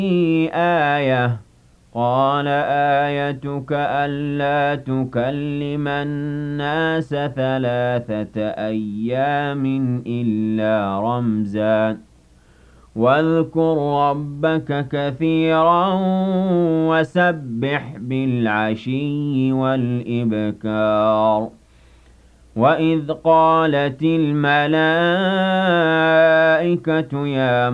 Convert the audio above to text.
آيَةٌ ۖ قَالَ آيَتُكَ أَلَّا تُكَلِّمَ النَّاسَ ثَلَاثَةَ أَيَّامٍ إِلَّا رَمْزًا ۗ وَاذْكُر رَّبَّكَ كَثِيرًا وَسَبِّحْ بِالْعَشِيِّ وَالْإِبْكَارِ وَإِذْ قَالَتِ الْمَلَائِكَةُ يَا